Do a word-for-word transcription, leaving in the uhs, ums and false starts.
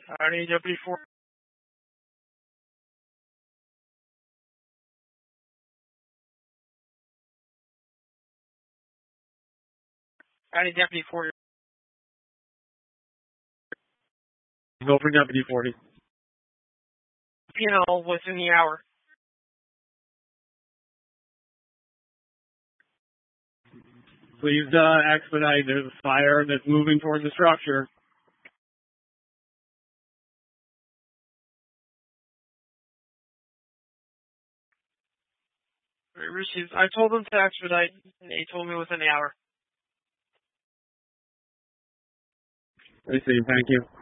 Howdy, W four. Howdy, Deputy forty. Go for Deputy forty. You know, within the hour. Please uh, expedite. There's a fire that's moving towards the structure. Received. I told them to expedite, and they told me within the hour. Received. Thank you.